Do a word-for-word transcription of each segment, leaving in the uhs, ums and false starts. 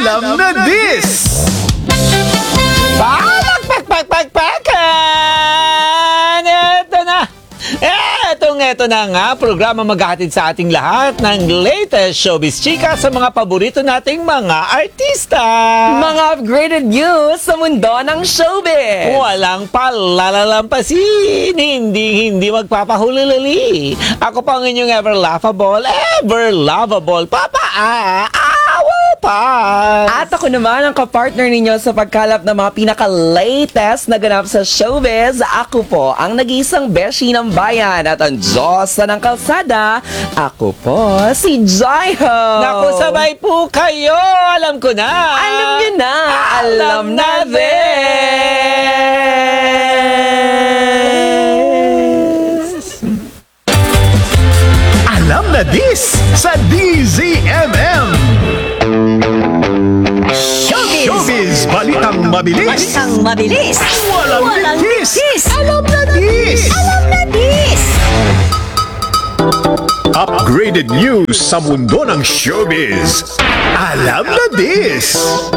Alam na this! Pak, pak, pak, pak, pakan! Eto na! Etong eto na nga, programa maghahatid sa ating lahat ng latest showbiz chika sa mga paborito nating mga artista. Mga upgraded news sa mundo ng showbiz. Walang palalalampasin, hindi hindi magpapahulilali. Ako pa ang inyong ever laughable, ever lovable, Papa A. Awapan. At ako naman ang kapartner ninyo sa pagkalap ng mga pinaka-latest na ganap sa showbiz. Ako po ang nag-iisang beshi ng bayan at ang Diyosa ng kalsada. Ako po si Jaiho. Naku, sabay po kayo. Alam ko na. Alam nyo na. Alam na this. Alam na this sa D Z M M. Showbiz! Showbiz! Balitang mabilis! Balitang mabilis! Walang, Walang bitis! bitis! Alam na this! Alam na this! Upgraded news sa mundo ng showbiz. Alam na this!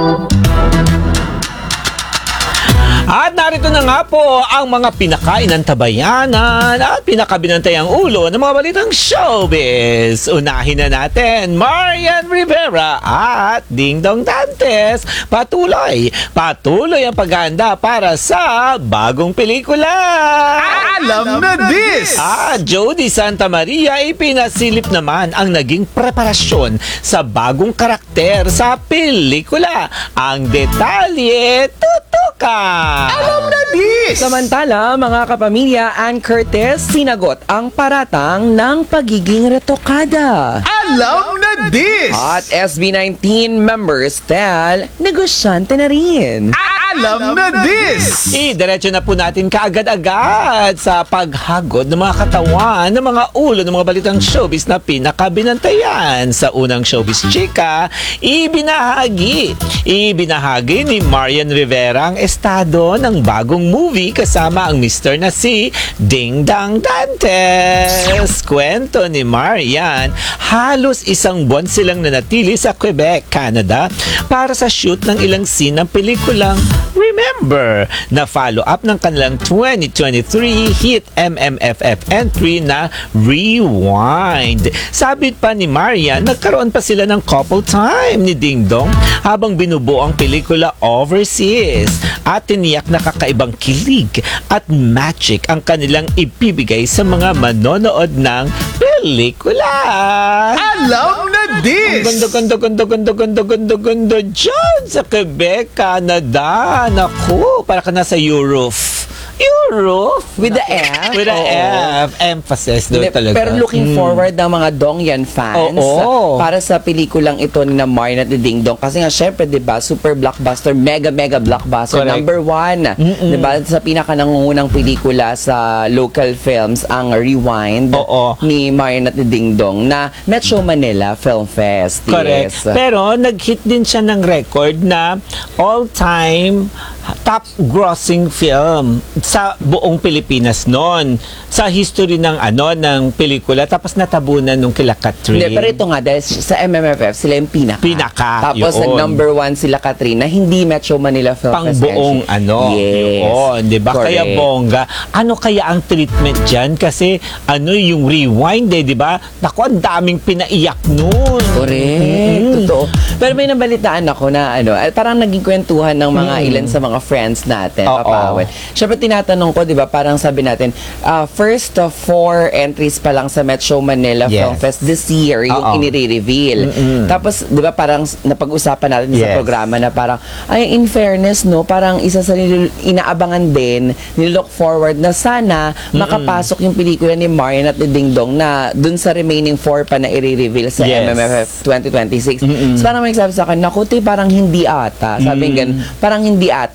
At narito na nga po ang mga pinakainantabayanan at pinakabinantayang ulo ng mga balitang showbiz. Unahin na natin, Marian Rivera at Ding Dong Dantes. Patuloy, patuloy ang paghahanda para sa bagong pelikula. Alam na this! At Jody Santa Maria, ipinasilip naman ang naging preparasyon sa bagong karakter sa pelikula. Ang detalye, tutukan! Alam na this! Samantala, mga kapamilya, Ann Curtis sinagot ang paratang ng pagiging retokada. Alam na this! At S B nineteen members Tel, negosyante na rin. Alam na this! I-diretso na po natin kaagad-agad sa paghagod ng mga katawan ng mga ulo ng mga balitang showbiz na pinakabinantayan. Sa unang showbiz chika, ibinahagi. Ibinahagi ni Marian Rivera ang estado ng bagong movie kasama ang mister na si Ding Dong Dantes. Kwento ni Marian, halos isang buwan silang nanatili sa Quebec, Canada para sa shoot ng ilang scene ng pelikulang Remember, na follow-up ng kanilang twenty twenty-three hit M M F F entry na Rewind. Sabit pa ni Marian, nagkaroon pa sila ng couple time ni Ding Dong habang binubuo ang pelikula overseas. At tiniyak na kakaibang kilig at magic ang kanilang ibibigay sa mga manonood ng pelikula. Alam na this! Ang ganda, ganda, ganda, ganda, ganda, ganda dyan sa Quebec, Canada. Naku, para ka na sa Europe. Europe? With the F? With the Oo. F. Emphasis doon Hindi, talaga. Pero looking Mm. forward ng mga Dongyan fans Oo. para sa pelikulang ito ni na Marian at ni Ding Dong. Kasi nga, syempre, di ba, super blockbuster, mega, mega blockbuster. Correct. Number one. Di ba, sa pinaka-nangungunang pelikula sa local films, ang Rewind Oo. ni Marian at ni Ding Dong na Metro Manila Film Fest. Correct. Yes. Pero nag-hit din siya ng record na all-time top grossing film sa buong Pilipinas noon. Sa history ng ano ng pelikula, tapos natabunan nung kila Catherine. Hindi, pero ito nga, dahil sa M M F F, sila yung pinaka. Pinaka, Tapos yun. nag-number one sila Catherine na hindi Metro Manila Film Pang Fest buong entry. ano. Yes. Yun, di ba? Correct. Kaya bongga. Ano kaya ang treatment dyan? Kasi ano yung rewind eh, di ba? Naku, ang daming pinaiyak nun. Correct. Mm. Totoo. Pero may nabalitaan ako na ano, eh, parang naging kwentuhan ng mga Mm. ilan sa mga friends natin, Oo. Papawin. Siyempre tinatanong ko, di ba, parang sabi natin, uh, first of four entries pa lang sa Metro Manila Yes. Film Fest this year, yung Oo. inire-reveal. Mm-mm. Tapos, di ba, parang s- napag-usapan natin sa Yes. programa na parang, ay, in fairness, no, parang isa sa nil- inaabangan din, nilook forward na sana makapasok yung pelikula ni Marian at ni Ding Dong na dun sa remaining four pa na i-reveal sa Yes. M M F F twenty twenty-six. Mm-mm. So parang may nagsabi sa akin, naku, te, parang hindi ata. Sabi Mm. ganun, parang hindi ata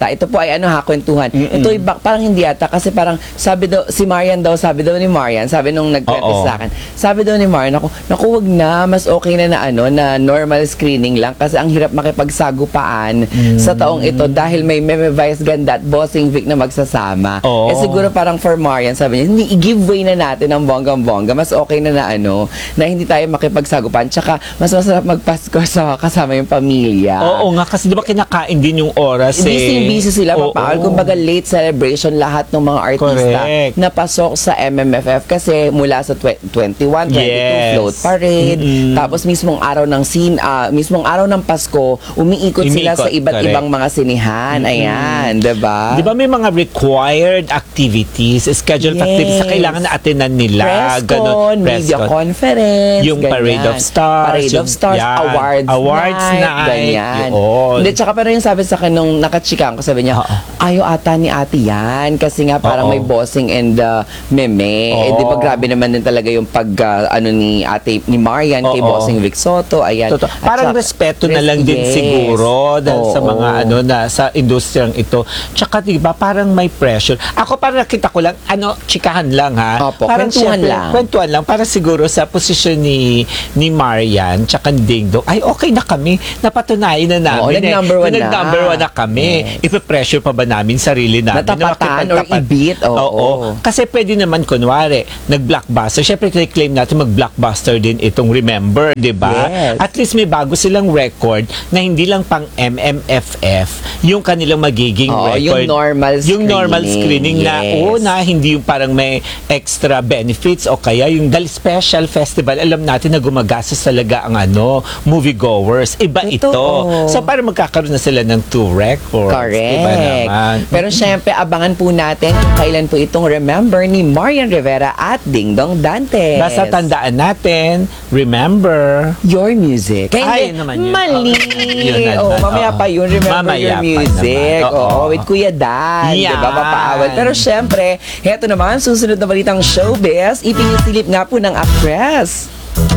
basta. Ito po ay ano ha, kwentuhan. Ito ay bak- parang hindi ata kasi parang sabi daw, si Marian daw, sabi daw ni Marian, sabi nung nag-test Oo. sa akin, sabi daw ni Marian, ako, naku, wag na, mas okay na na ano, na normal screening lang kasi ang hirap makipagsagupaan sa taong ito dahil may Meme Vice Ganda at Bossing Vic na magsasama. Oo. Eh siguro parang for Marian, sabi niya, hindi, i-giveaway na natin ang bonggang-bongga. Mas okay na na ano, na hindi tayo makipagsagupaan. Tsaka, mas masarap magpasko sa kasama yung pamilya. Oo nga, kasi di ba kinakain din yung oras eh. Busy-busy sila, Oo. papaal. Kumbaga, late celebration lahat ng mga artista Correct. na pasok sa M M F F kasi mula sa tw- twenty-one, twenty-two Yes. float parade. Tapos mismong araw ng scene, ah, mismong araw ng Pasko, umiikot, sila Umiikot, sa iba't correct. ibang mga sinihan. Ayan, diba? Di ba may mga required activities, scheduled Yes. activities na kailangan na attendan nila? Presscon, media Presscon. conference, Yung ganyan. Parade of Stars, Parade of yung- Stars, yan. awards, Awards night, night, ganyan. yun. Hindi, tsaka pero yung sabi sa akin nung nakachikan ko, sabi niya, Oo. ayaw ata ni ate yan kasi nga parang Oo. may bossing and uh, meme. Eh, di ba Oo. grabe naman din talaga yung pag, uh, ano ni ate, ni Marian kay Oo. Bossing Vic Soto, ayan. Totoo. At Parang saka- respeto na res- lang din yes. siguro dahil sa Oo. mga ano na sa industriyang ito. Tsaka 'di ba parang may pressure. Ako parang nakita ko lang ano chikahan lang ha. Opo, parang kwentuhan syempre, lang. Kwentuhan lang para siguro sa posisyon ni ni Marian tsaka ni Ding Dong. Ay okay na kami. Napatunayan na namin. Oo, nag-number one eh. na. Nag-number one na kami. Ipe-pressure pa ba namin sarili namin? Natapatan na or makipagtapat? ibit? Oo. Oo. Kasi pwede naman kunwari nag-blockbuster. Syempre claim natin mag-blockbuster din itong Remember, 'di ba? Yes. At least may bago silang record na hindi lang pang M M F F yung kanilang magiging Oo, record. yung normal Yung normal screening, screening na yes. o na hindi yung parang may extra benefits o kaya yung dahil special festival, alam natin na gumagastos talaga ang ano, moviegoers. Iba ito. Totoo. So para magkakaroon na sila ng two records. Correct. Iba naman. Pero syempre, abangan po natin kung kailan po itong Remember ni Marian Rivera at Ding Dong Dantes. Basta tandaan natin, remember, Your music. Ay, Hindi, yun naman yun. mali. Yun naman. Oo, mamaya Oo. pa yun. Remember Mamaya your pa music. naman. Oo. Oo, with Kuya Dan. Yan. Diba, papaawal. Pero syempre, heto naman, susunod na balitang showbiz, ipinisilip nga po ng actress.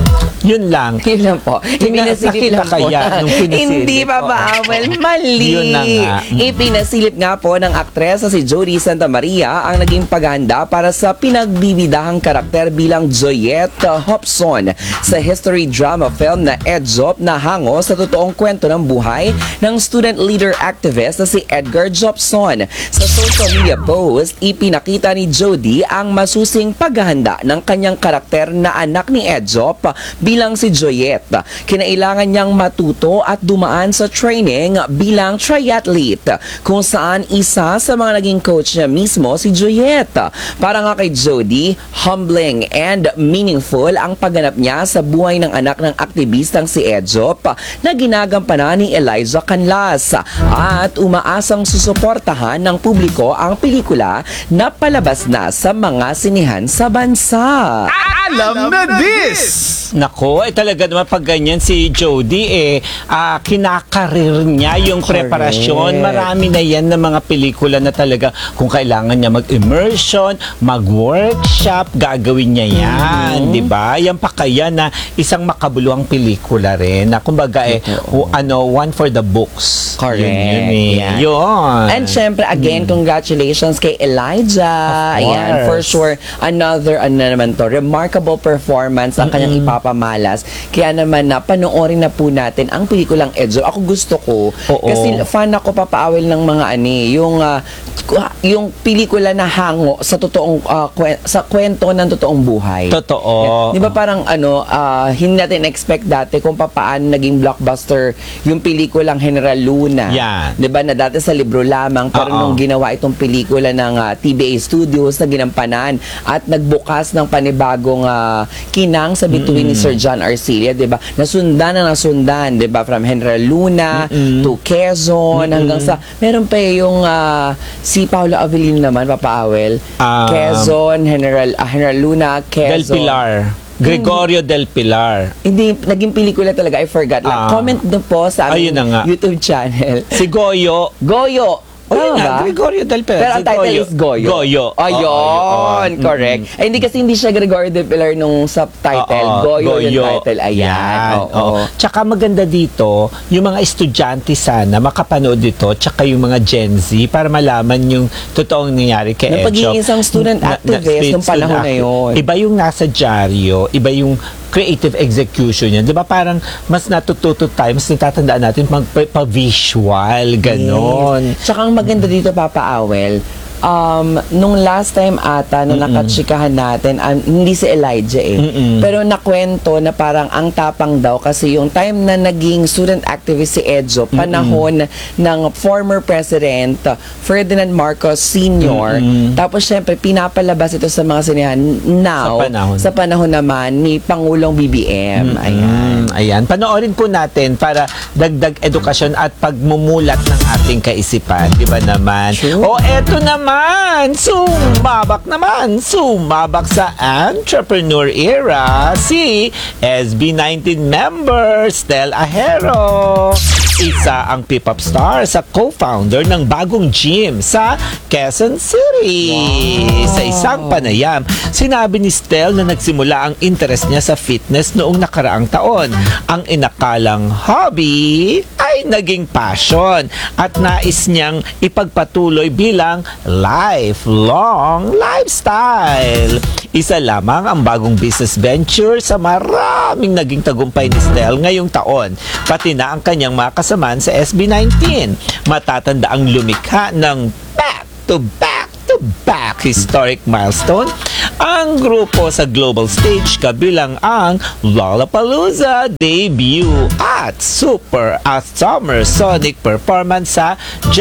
yun lang. Yun lang po. Ipinasilip Nakita lang po. kaya nung pinasilip? Hindi pa Oo. paawal. Mali. Yun na nga. Ipinasilip nga po ng aktres na si Jody Santa Maria ang naging paghahanda para sa pinagbibidahang karakter bilang Joyette Hobson sa history drama film na Edzop na hango sa totoong kwento ng buhay ng student leader activist na si Edgar Jobson. Sa social media post, ipinakita ni Jody ang masusing paghahanda ng kanyang karakter na anak ni Edzop bilang si Joyette. Kinailangan niyang matuto at dumaan sa training bilang triathlete kung saan isa sa mga naging coach niya mismo si Joyette. Para nga kay Jody, humbling and meaningful ang pagganap niya sa buhay ng anak ng aktivistang si Edzop na ginagampanan ni Eliza Canlas at umaasang susuportahan ng publiko ang pelikula na palabas na sa mga sinihan sa bansa. Alam na this! Nako, eh talaga naman pag ganyan si Jody eh ah, kinakarir niya yung Correct. preparasyon. Marami na yan na mga pelikula na talaga kung kailangan niya mag-immersion, mag-workshop, gagawin niya yan, 'di ba? Yan pa kaya na isang makabuluhang pelikula rin na kumbaga eh w- ano, one for the books. Correct. Yun, yun, eh. Yan. Yun. And syempre, again, congratulations kay Elijah. Of Ayan, for course. sure, another, ano na naman to, remarkable performance ang kanyang ipapamalas. Kaya naman na, panoorin na po natin ang pelikulang Edzo. Ako gusto ko, Oo. kasi fan ako papaawil ng mga ani, yung, ah, yung pelikula na hango sa totoong, ah, kwen- sa kwento ng totoong buhay. Totoo. Di ba parang ano, ah, hindi natin expect dati kung papaano naging blockbuster yung pelikulang General Luna. Yan. Di ba na dati sa libro lamang pero Oo. nung ginawa itong pelikula ng ah, T V A Studios na ginampanan at nagbukas ng panibagong ah, kinang sa bituin ni Sir John Arcilla, di ba? Nasundan na nasundan, di ba? From General Luna to Quezon hanggang sa meron pa eh yung ah, si Paolo Avellino naman papaawel. Um, Quezon, General ah, General Luna, Del Quezon. Pilar. Gregorio Del Pilar. Hindi, naging pelikula talaga, I forgot lang. Ah. Comment doon po sa Ayun na nga. aming YouTube channel. Si Goyo. Goyo! O yun Tama nga, ba? Gregorio del Pilar. Pero ang Si title is Goyo. Goyo. Ayun, Oo, yun. correct. Eh, hindi kasi hindi siya Gregorio del Pilar nung subtitle. Oo, Goyo, yung title. Ayan. Yan, Oo. oo. Tsaka maganda dito, yung mga estudyante sana makapanood dito, tsaka yung mga Gen Z para malaman yung totoong nangyari kay Yung Edjo. pagiging isang student Na- na- activist nung panahon student na acti- yun. Iba yung nasa dyaryo, iba yung creative execution yan. Di ba parang mas natututo tayo, mas natatandaan natin magpa-visual, ganon. Yes. Tsaka ang maganda dito, Papa Awel, um, nung last time ata, nung nakatsikahan natin, um, hindi si Elijah eh. Mm-mm. Pero nakwento na parang ang tapang daw kasi yung time na naging student activist si Edjo, panahon ng former President Ferdinand Marcos Senior Tapos syempre, pinapalabas ito sa mga sinehan now, Sa panahon. sa panahon naman ni Pangulong B B M. Ayan. Mm, ayan. Panoorin po natin para dagdag edukasyon at pagmumulat ng ating kaisipan. Di ba naman? True. O eto naman, sumabak naman, sumabak sa entrepreneur era si S B nineteen member Stel Ahero. Isa ang P-pop star sa co-founder ng bagong gym sa Quezon City. Sa isang panayam, sinabi ni Stel na nagsimula ang interest niya sa fitness noong nakaraang taon. Ang inakalang hobby ay naging passion at nais niyang ipagpatuloy bilang lifelong lifestyle. Isa lamang ang bagong business venture sa maraming naging tagumpay ni Stel ngayong taon. Pati na ang kanyang mga kasamaan sa S B nineteen. Matatanda ang lumikha ng back-to-back to back historic milestone ang grupo sa global stage kabilang ang Lollapalooza debut at Super at Summer Sonic performance sa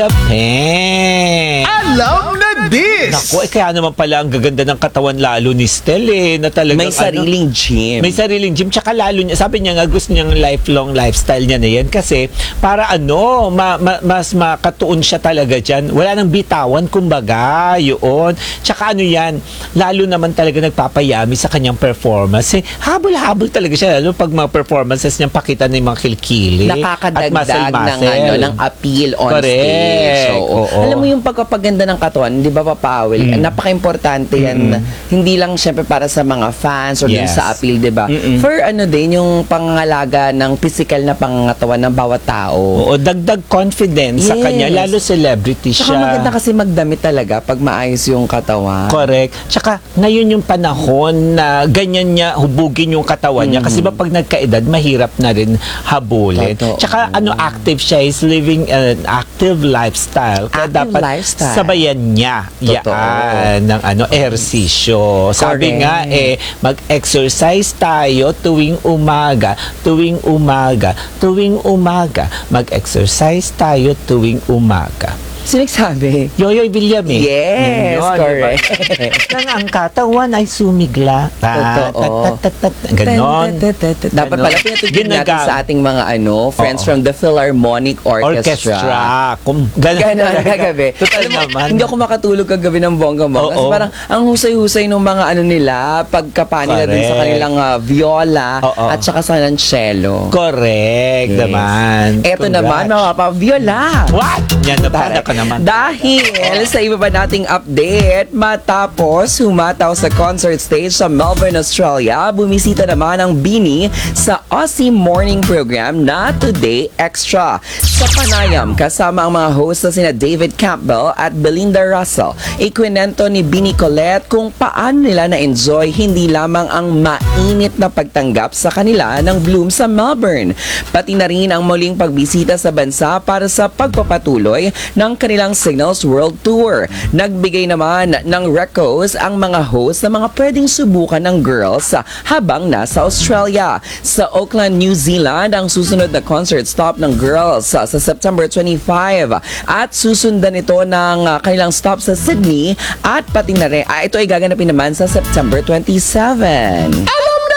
Japan. Alam na this! Naku, eh, kaya naman pala ang gaganda ng katawan lalo ni Stel eh, na talagang May sariling gym. may sariling gym, tsaka lalo niya, sabi niya nga gusto niyang lifelong lifestyle niya na yan kasi para ano, ma, ma, mas makatuon siya talaga dyan. Wala nang bitawan, kumbaga, yun. Tsaka ano yan, lalo naman talaga nagpapayami sa kanyang performance. Eh, habol-habol talaga siya, lalo pag mga performances niya, pakita na yung mga kilikili. Nakakadagdag at muscle-muscle. ng, ano, ng appeal on Correct. stage. Oo. Oo. Alam mo yung pagpapaganda ng katawan, di ba, Papa Awel? Napaka-importante yan. Hindi lang syempre para sa mga fans or dun Yes. sa appeal, di ba? For ano din, yung pangangalaga ng physical na pangangatawan ng bawat tao. Oo, dagdag confidence sa Yes. kanya, lalo celebrity Tsaka siya. maganda kasi magdamit talaga pag maayos yung katawan. Correct. Tsaka, ngayon yung panahon na ganyan niya hubugin yung katawan niya. Kasi ba pag nagkaedad, mahirap na rin habulin. Totoo. Tsaka, ano, active siya, is living an active lifestyle. Kaya Active dapat lifestyle. sabayan niya Totoo. yan ng ano, ehersisyo. Sabi Correct. nga, eh, mag-exercise tayo tuwing umaga, tuwing umaga, tuwing umaga. Mag-exercise tayo tuwing umaga. Sino nagsabi? Yoyoy William eh. Yes, Yun, correct. diba? Nang ang katawan ay sumigla. Ta- Totoo. tat- tat- tat- tat- Ganon. Dapat pala pinatugin natin Ginagam- sa ating mga ano, friends Oo. from the Philharmonic Orchestra. Orchestra. Kung ganon Ganon talaga. kagabi. Total Alam mo, naman. hindi ako makatulog kagabi ng bongga-bongga. Kasi Oo. parang ang husay-husay ng mga ano nila, pagkapa nila dun sa Correct. kanilang ah, viola Oo. at saka sa kanilang cello. Correct Yes. naman. Eto Congrats. naman mga pa-viola. What? Yan na pa Correct. ka naman. Dahil sa iba pa nating update, matapos humataw sa concert stage sa Melbourne, Australia, bumisita naman ang Bini sa Aussie Morning Program na Today Extra. Sa panayam, kasama ang mga host na sina David Campbell at Belinda Russell, ikwinento ni Bini Colette kung paano nila na-enjoy hindi lamang ang mainit na pagtanggap sa kanila ng Bloom sa Melbourne, pati na rin ang muling pagbisita sa bansa para sa pagpapatuloy ng kanilang Signals World Tour. Nagbigay naman ng recos ang mga host na mga pwedeng subukan ng girls habang nasa Australia. Sa Auckland, New Zealand, ang susunod na concert stop ng girls sa September twenty-five at susundan ito ng uh, kanilang stop sa Sydney at pati na rin, ah, ito ay gaganapin naman sa September twenty-seven. Alam na this!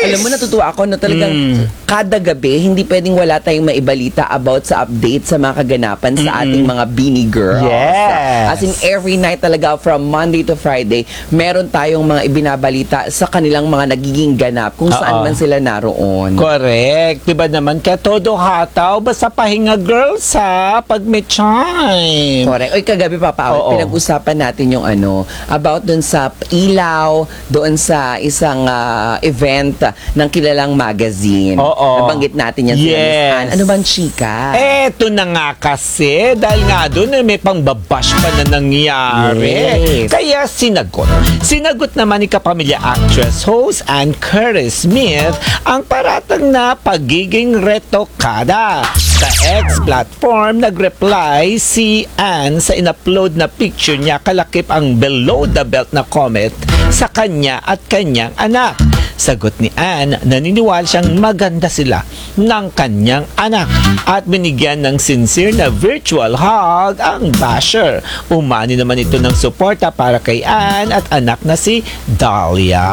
Alam mo, natutuwa ako na talagang Mm. kada gabi, hindi pwedeng wala tayong maibalita about sa update sa mga kaganapan sa ating mga Beanie Girls. Yes. As in, every night talaga, from Monday to Friday, meron tayong mga ibinabalita sa kanilang mga nagiging ganap kung saan Oo. man sila naroon. Correct. Diba naman? Kaya todo hataw. Basta pahinga, girls, ha? Pag may time. Correct. Oy, kagabi Papa, Oo. pinag-usapan natin yung ano, about dun sa ilaw, doon sa isang ah, event ng kilalang magazine. Oo. Nabanggit natin yan sa Yes. Miss Anne. Ano bang chika? Eto na nga kasi, dahil nga doon eh, may pangbabash pa na nangyari. Yes. Kaya sinagot. Sinagot naman ni kapamilya actress, host, and Curtis Smith ang paratang na pagiging retokada. Sa X platform, nag-reply si Anne sa in-upload na picture niya kalakip ang below the belt na comment sa kanya at kanyang anak. Sagot ni Anne, naniniwala siyang maganda sila ng kanyang anak at binigyan ng sincere na virtual hug ang basher. Umani naman ito ng suporta para kay Anne at anak na si Dahlia.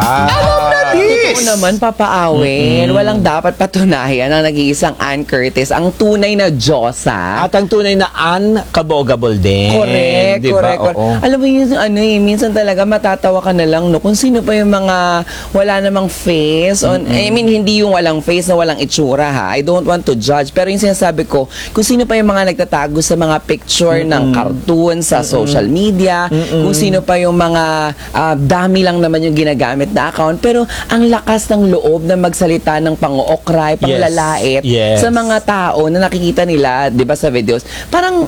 Totoo naman, papaawin. Walang dapat patunayan ang nag-iisang Ann Curtis, ang tunay na Diyosa. At ang tunay na Anne, kabogable din. Correct, Diba? correct, correct. Oo. Alam mo yun, ano eh, minsan talaga matatawa ka na lang, no? Kung sino pa yung mga wala namang face, on, I mean, hindi yung walang face na walang itsura, ha? I don't want to judge. Pero yung sinasabi ko, kung sino pa yung mga nagtatago sa mga picture ng cartoon sa social media, kung sino pa yung mga ah, dami lang naman yung ginagamit na account, pero ang lakas ng loob na magsalita ng pang-ookray, panglalait Yes. sa mga tao na nakikita nila, 'di ba, sa videos. Parang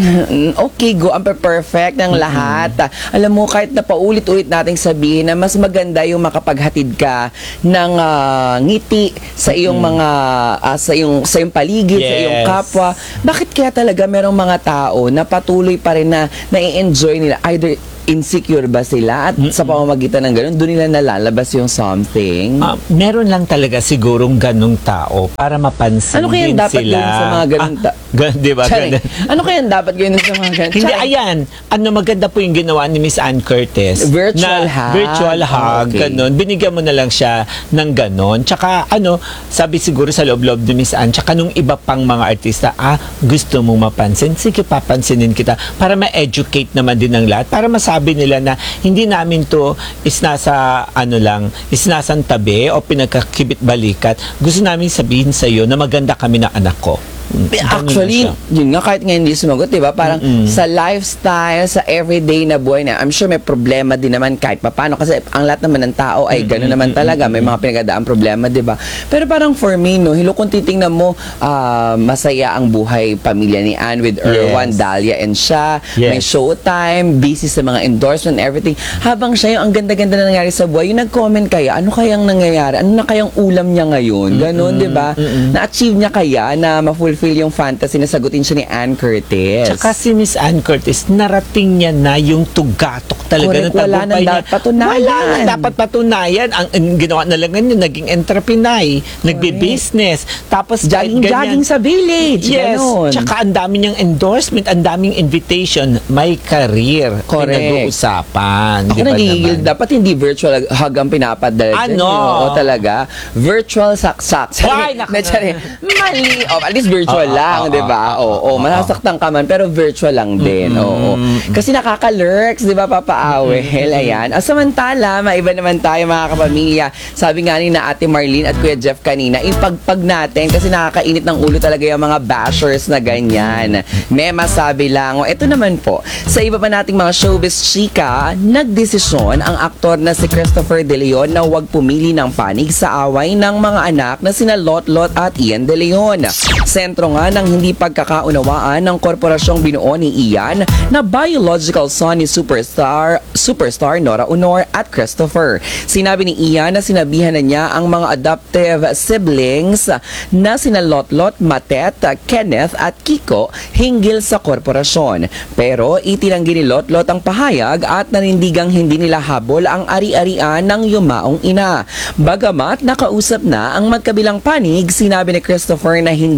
okay, go, ang perfect ng lahat. Alam mo, kahit na paulit-ulit nating sabihin na mas maganda yung makapaghatid ka ng ah, ngiti sa iyong mga ah, sa iyong sa iyong paligid, sa iyong Yes. kapwa. Bakit kaya talaga merong mga tao na patuloy pa rin na na-enjoy nila, either insecure ba sila at sa pamamagitan ng gano'n, doon nila nalalabas yung something? Ah, meron lang talaga sigurong ganong tao para mapansin Ano kaya din dapat sila. gawin sa mga ganun ta- Ah, gan- di ba? Charing. Ganun. Ano kaya dapat gawin sa mga ganun? Hindi, Charing. ayan. Ano, maganda po yung ginawa ni Miss Ann Curtis. Virtual na, hug. Virtual hug, Okay. ganun. Binigyan mo na lang siya ng ganun. Tsaka, ano, sabi siguro sa loob-loob ni Miss Ann, tsaka nung iba pang mga artista, ah, gusto mong mapansin, sige, papansinin kita. Para ma-educate naman din ng lahat. Para masabi nila na hindi namin to is nasa, ano lang, is nasang tabi o pinagkakibit balikat. Gusto namin sabihin sa iyo na maganda kami na anak ko. Mm, ganun Actually, na siya. yun nga, kahit nga hindi sumagot, di ba? Parang sa lifestyle, sa everyday na buhay na, I'm sure may problema din naman kahit papano. Kasi ang lahat naman ng tao ay gano'n naman talaga. May mga pinagdaan problema, di ba? Pero parang for me, no, hilo kung titingnan mo, ah, masaya ang buhay pamilya ni Anne with Erwan, Yes. Dahlia, and siya. Yes. May showtime, busy sa mga endorsement, everything. Habang siya yung ang ganda-ganda na nangyari sa buhay, yung nag-comment kaya, ano kayang nangyayari? Ano na kayang ulam niya ngayon? Ganon, di ba? Na-achieve niya kaya na ma-fulfill yung fantasy na sagutin siya ni Ann Curtis. Tsaka si Miss Ann Curtis, narating niya na yung tugatok talaga Correct, ng wala tagumpay nang niya. dapat patunayan. Wala nang dapat patunayan. Ang, ang ginawa na lang niya, naging entrepreneur, nagbi-business, tapos kahit Jogging-jogging sa village. Yes, Ganon. tsaka ang dami niyang endorsement, ang daming invitation, may career. Correct. Pinag-uusapan. Ako Di ba nagigil, naman? dapat hindi virtual hug ang pinapadala dyan, Ano? yun. Oo, talaga. Virtual saksak. Ay, naku. Na, sorry. Mali. Oh, at least virtual Ah, lang, ah, di ba? ah, ah, Oo, ah, ah, masasaktan ka man, pero virtual lang din. Oo. Kasi nakaka-lurks, di ba, papaawel? Ayan. Ah, samantala, maiba naman tayo, mga kapamilya. Sabi nga ni na Ate Marlene at Kuya Jeff kanina, ipagpag natin kasi nakakainit ng ulo talaga yung mga bashers na ganyan. May masabi lang. O, eto naman po, sa iba pa nating mga showbiz chika, nagdesisyon ang aktor na si Christopher De Leon na huwag pumili ng panig sa away ng mga anak na sina Lot Lot at Ian De Leon. Sentro nga ng hindi pagkakaunawaan ng korporasyong binuo ni Ian na biological son ni superstar superstar Nora Honor at Christopher. Sinabi ni Ian na sinabihan na niya ang mga adoptive siblings na sina Lot Lot, Matet, Kenneth at Kiko hinggil sa korporasyon. Pero itinanggi ni Lot Lot ang pahayag at nanindigang hindi nila habol ang ari-arian ng yumaong ina. Bagamat nakausap na ang magkabilang panig, sinabi ni Christopher na hindi niya kay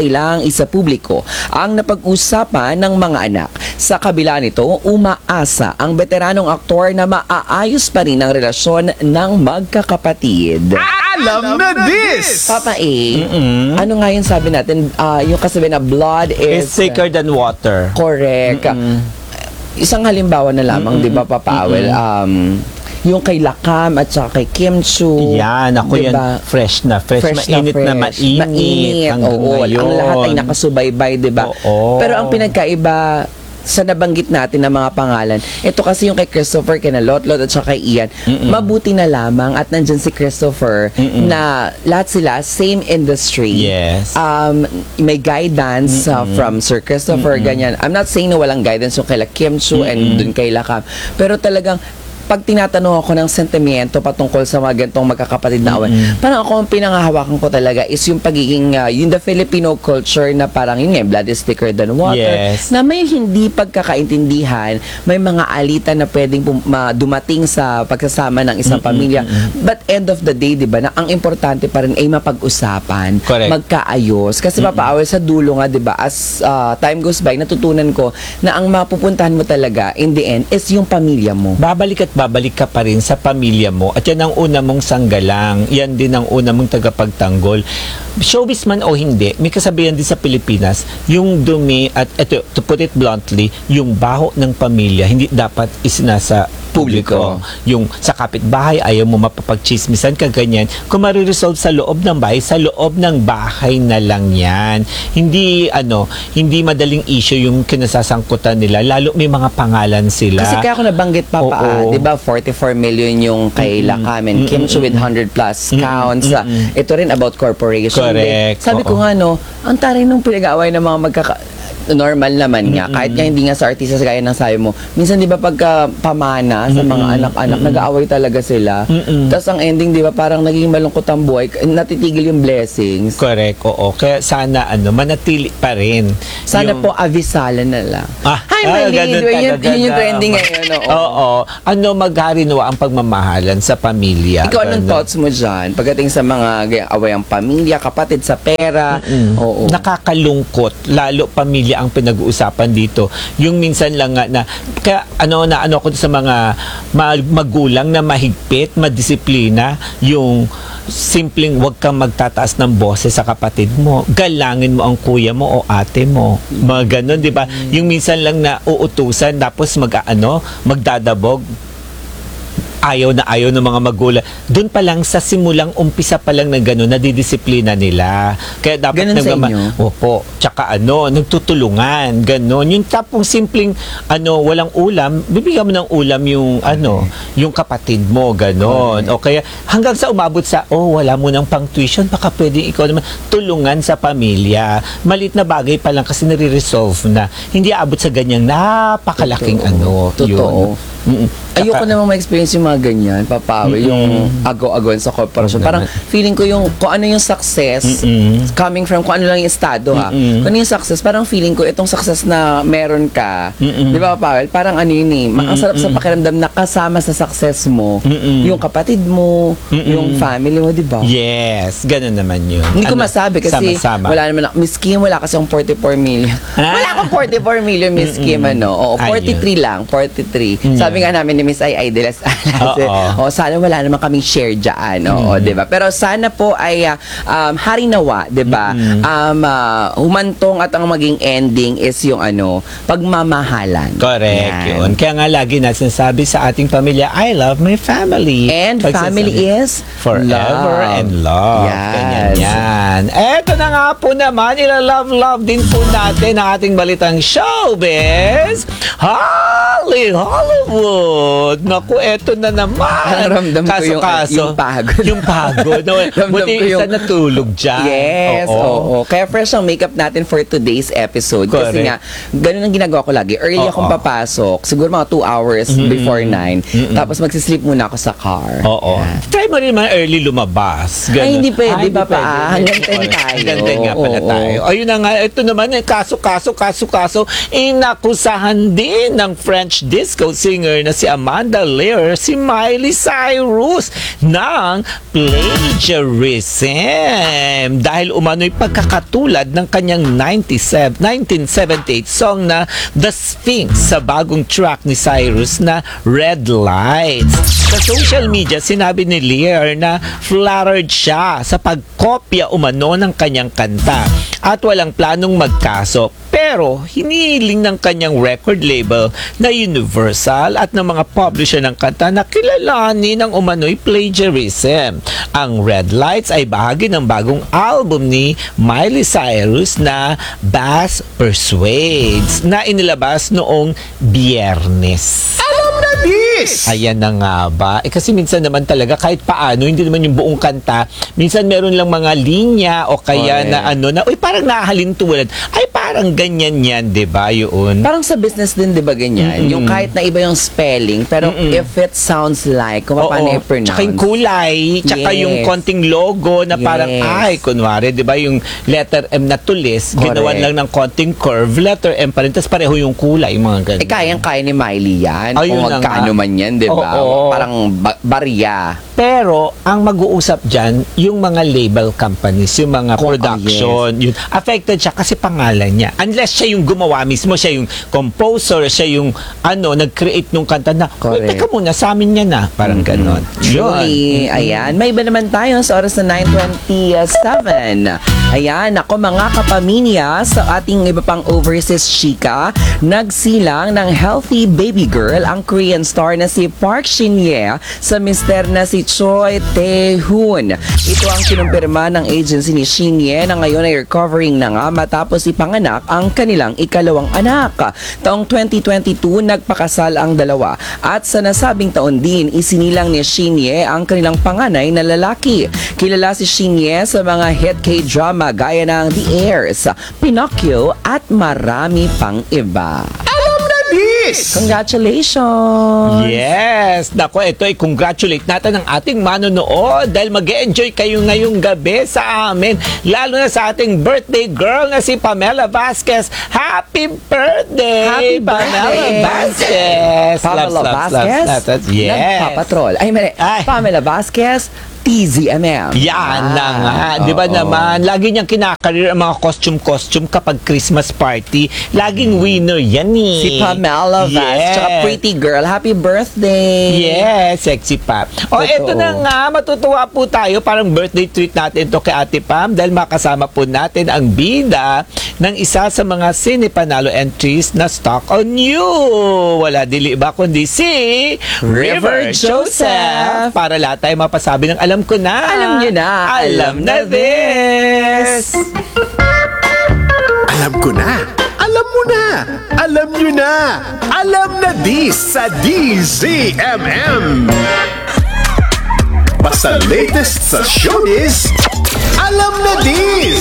kailangang isa publiko ang napag-usapan ng mga anak. Sa kabila nito, umaasa ang veteranong aktor na maaayos pa rin ang relasyon ng magkakapatid. Alam na this! Papa A, ano nga yun sabi natin, ah, yung kasabi na blood It's is thicker than water. correct. Isang halimbawa na lamang, di ba, Papa Awel? Um, yung kay Lakam at saka kay Kim Chu. Yan, ako yan, diba? fresh na, fresh, mainit na, fresh. mainit. Hanggang Oo, ngayon. ang lahat ay nakasubaybay, di ba? Oo. Pero ang pinagkaiba sa nabanggit natin ng mga pangalan, ito kasi yung kay Christopher, kay Nalotlot at saka kay Ian, mabuti na lamang at nandyan si Christopher na lahat sila same industry. Yes. Um, may guidance uh, from Sir Christopher, ganyan. I'm not saying na walang guidance yung kay La Kim Chu and dun kay Lakam, pero talagang pag tinatanong ako ng sentimiento patungkol sa mga ganitong magkakapatid na away, parang ako ang pinangahawakan ko talaga is yung pagiging, uh, yung the Filipino culture na parang yun nga, blood is thicker than water. Yes. Na may hindi pagkakaintindihan, may mga alitan na pwedeng pum- ma- dumating sa pagsasama ng isang pamilya. But end of the day, di ba, na ang importante pa rin ay mapag-usapan, Correct. magkaayos. Kasi papaawal sa dulo nga, di ba, as uh, time goes by, natutunan ko na ang mapupuntahan mo talaga in the end is yung pamilya mo. Babalik at babalik ka pa rin sa pamilya mo at yan ang una mong sanggalang, yan din ang una mong tagapagtanggol. Showbiz man o hindi, may kasabihan din sa Pilipinas, yung dumi at ito, to put it bluntly, yung baho ng pamilya hindi dapat isinasa publiko. Yung sa kapitbahay, ayaw mo mapapagchismisan ka ganyan. Kung mariresolve sa loob ng bahay, sa loob ng bahay na lang yan. Hindi, ano, hindi madaling issue yung kinasasangkutan nila, lalo may mga pangalan sila. Kasi kaya ako nabanggit pa pa, Oo. di ba, forty-four million yung kay Lakam and Kim Chu with one hundred plus counts. Ah, ito rin about corporation. Correct. Sabi ko Oo. nga, no, ang taray nung pinag-aaway ng mga magkaka... normal naman nga, kahit nga hindi nga sa artista gaya ng sabi mo, minsan di ba pagka pamana sa mga anak-anak, nag-aaway talaga sila. Tapos ang ending, di ba, parang naging malungkot ang buhay, natitigil yung blessings. Correct, oo. Kaya sana, ano, manatili pa rin. Sana yung- po avisalan na lang. Ah, Hi, ah, my ganun lead. Yun, talaga yun yung na. trending ngayon. Oo. Oo. Ano, magharinawa ang pagmamahalan sa pamilya. Ikaw, anong Ganun. thoughts mo dyan? Pagdating sa mga gaya- awayang pamilya, kapatid sa pera. Oo. Nakakalungkot, lalo pamilya ang pinag-uusapan dito. Yung minsan lang nga na, kaya ano na ano ko sa mga ma- magulang na mahigpit, madisiplina, yung simpleng wag kang magtataas ng boses sa kapatid mo. Galangin mo ang kuya mo o ate mo. Mga ganun, di ba? Yung minsan lang na uutusan, tapos mag-ano, magdadabog. Ayaw na ayaw ng mga magulang. Doon pa lang sa simulang umpisa pa lang ng gano'n, nadidisiplina nila. Kaya dapat Ganun sa nagmama- inyo? Opo. Tsaka ano, nagtutulungan. Gano'n. Yung tapong simpleng, ano, walang ulam, bibigyan mo ng ulam yung, ano, yung kapatid mo. Gano'n. O kaya, hanggang sa umabot sa, oh, wala mo ng pang tuition, baka pwede ikaw naman tulungan sa pamilya. Malit na bagay pa lang kasi nare-resolve na. Hindi aabot sa ganyang napakalaking ano. Totoo. Yun. Mm-mm. Ayoko Tsaka- namang ma-experience yung mga ganyan, papawi, yung agaw-agawan sa corporation. Oo Parang naman. feeling ko yung kung ano yung success, Mm-mm. coming from kung ano lang yung estado ha. Mm-mm. Kung ano yung success, parang feeling ko itong success na meron ka, Mm-mm. di ba, Pavel? Parang ano yun eh, ang sarap sa pakiramdam na kasama sa success mo, Mm-mm. yung kapatid mo, yung family mo, di ba? Yes, ganun naman yun. Hindi ko Ano, masabi kasi sama-sama. wala naman ako. Miss Kim, wala kasi akong forty-four million. Ah. Wala akong forty-four million, Miss Kim, ano. Oo, Ayun. forty-three lang, forty-three. Sabi nga namin ni Miss Ay Ay de las Alas, eh, Oo. oh, sana wala naman kaming share dyan. Oo, di ba? Pero sana po ay ah, um, harinawa, di ba? Um, ah, humantong at ang maging ending is yung ano, pagmamahalan. Correct Yan. yun. Kaya nga lagi na sinasabi sa ating pamilya, I love my family. And Pagsasabi, family is forever love. and love. Yes. Ganyan yan. Eto na nga po naman, ila-love-love din po natin ang ating balitang showbiz. Holly Hollywood. Naku, eto na naman. Parang ramdam ko yung- Kaso-kaso. yung pagod. Yung pagod. No, Ramdam buti ko yung- isa natulog dyan. Yes, oo. Kaya fresh ang makeup natin for today's episode. Kasi Correct. nga, ganun ang ginagawa ko lagi. Early Oo. akong papasok, siguro mga two hours before nine. Tapos magsisleep muna ako sa car. Oo. Yan. Try mo rin man early lumabas. Ganun. Ay, hindi pwede, Ay, hindi ba pa? pwede. Hanggang ten Correct. tayo. Hanggang ten nga pala Oo. tayo. Ayun na nga, ito naman, eh, kaso, kaso, kaso, kaso, inakusahan din ng French French disco singer na si Amanda Lear si Miley Cyrus ng plagiarism dahil umano'y pagkakatulad ng kanyang nineteen seventy-eight song na The Sphinx sa bagong track ni Cyrus na Red Lights. Sa social media, sinabi ni Lear na flattered siya sa pagkopya umano ng kanyang kanta at walang planong magkaso. Pero hinihiling ng kanyang record label na Universal at ng mga publisher ng kanta na kilalanin ang umano'y plagiarism. Ang Red Lights ay bahagi ng bagong album ni Miley Cyrus na Bass Persuades na inilabas noong Biyernes. Alam na this! Ayan na nga ba? Eh, kasi minsan naman talaga kahit paano, hindi naman yung buong kanta, minsan meron lang mga linya o kaya Correct. na ano na, uy parang nahalintulan. Ay parang ganyan yan, di ba yun? Parang sa business din, di ba ganyan? Mm-mm. Yung kahit na iba yung spelling, pero Mm-mm. if it sounds like, kung paano Oo. i-pronounce. Tsaka yung kulay, tsaka Yes. yung konting logo na parang, Yes. ay, kunwari, di ba, yung letter M na tulis, Correct. ginawan lang ng konting curve, letter M pa rin, tapos pareho yung kulay, mga ganun. Eh, kayang-kaya ni Miley yan. Ayun Kung na magkano nga. man yan, di ba? Oo. Parang ba- barya. Pero, ang mag-uusap dyan, yung mga label companies, yung mga Kung- production, yun, affected siya kasi pangalan niya. Unless siya yung gumawa mismo, siya yung composer, siya yung, ano, nag-create nung kanta na, "Uy, Correct. teka muna, sa amin yan na." Parang ganon. Truly, Yun. ayan. May iba naman tayo sa oras na nine twenty-seven. Ayan, ako mga kapamilya sa ating iba pang overseas chika, nagsilang ng healthy baby girl ang Korean star na si Park Shin-ye sa mister na si Choi Tae-hoon. Ito ang kinumpirma ng agency ni Shin-ye na ngayon ay recovering na nga matapos ipanganak ang kanilang ikalawang anak. Taong twenty twenty-two, nagpakasal ang dalawa at sa nasabing taon din, isinilang ni Shin-ye ang kanilang panganay na lalaki. Kilala si Shin-ye sa mga hit K-drama gaya ng The Heirs, Pinocchio at marami pang iba. Alam na this! Congratulations! Yes! Nako, ito ay congratulate natin ang ating manonood dahil mag-enjoy kayo ngayong gabi sa amin. Lalo na sa ating birthday girl na si Pamela Vasquez. Happy birthday! Happy Pamela birthday! Vasquez! Pamela Loves, loves, Vasquez, loves, loves. Yes! nagpapatrol. Ay, mali. Ay. Pamela Vasquez, T Z M M. Yan na nga. Ah, Di ba oo. naman? Lagi niyang kinakarir ang mga costume-costume kapag Christmas party. Laging winner yan eh. Si Pamela Vasquez, Yes. tsaka pretty girl. Happy birthday! Yes, sexy pa. O, Totoo. eto na nga, matutuwa po tayo. Parang birthday treat natin to kay Ate Pam dahil makasama po natin ang bida ng isa sa mga Cine Panalo entries na stock on you. Wala dili ba kundi si River Joseph. Para lahat tayo mapasabi ng alam ko na. Alam niyo na. Alam na this. Alam ko na! Alam mo na! Alam nyo na! Alam na this sa D Z M M! Basta latest sa showbiz, alam na this!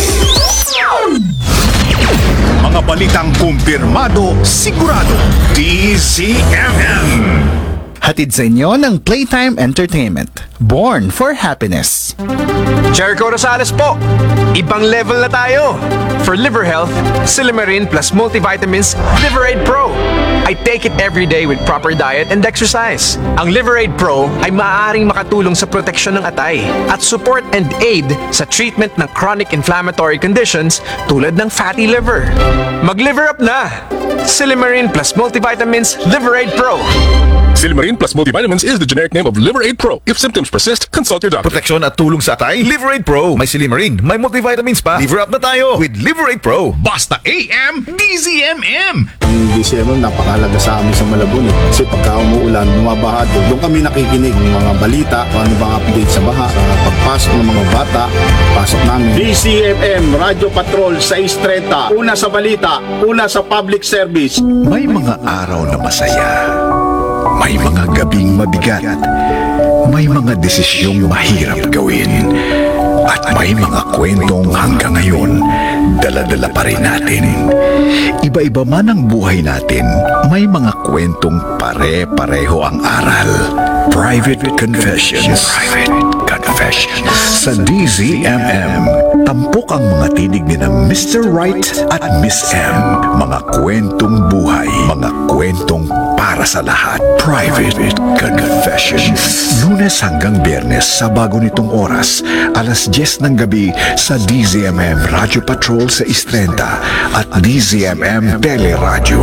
Mga balitang kumpirmado, sigurado, D Z M M! Hatid sa inyo ng Playtime Entertainment. Born for Happiness. Jericho Rosales po. Ibang level na tayo. For liver health, Silimarin plus multivitamins Liverade Pro. I take it every day with proper diet and exercise. Ang Liverade Pro ay maaaring makatulong sa proteksyon ng atay at support and aid sa treatment ng chronic inflammatory conditions tulad ng fatty liver. Mag-liver up na! Silimarin plus multivitamins Liverade Pro. Silimarin plus multivitamins is the generic name of Liverade Pro. If symptoms persist, consult your doctor. Proteksyon at tulong sa atay, Liverade Pro. May Silimarin, may multivitamins pa. Liver up na tayo with Liverade Pro. Basta A M, D Z M M! Ang D C M M napakahalaga sa amin sa Malabon eh. Kasi pagka umuulan, bumabaha doon. Doon kami nakikinig ng mga balita, kung ano bang update sa baha, sa pagpasok ng mga bata, pasok namin. D C M M, Radio Patrol six thirty. Una sa balita, una sa public service. May mga araw na masaya. May mga gabing mabigat. May mga desisyong mahirap gawin. At may mga kwentong hanggang ngayon, dala-dala pa rin natin. Iba-iba man ang buhay natin, may mga kwentong pare-pareho ang aral. Private Confessions. Private Confessions. Sa D Z M M, Tampok ang mga tinig ni na Mister Right at Miss M. Mga kwentong buhay, mga kwentong para sa lahat. Private Confessions. Lunes hanggang Biyernes sa bago nitong oras, alas diyes ng gabi sa D Z M M Radio Patrol sa Istrenta at D Z M M Teleradio.